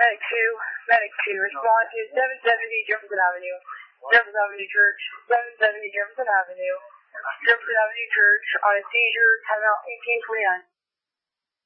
Medic 2, respond to 770 Jefferson Avenue. Jefferson Avenue Church, 770 Jefferson Avenue. Jefferson Avenue Church on a seizure, timeout 1829.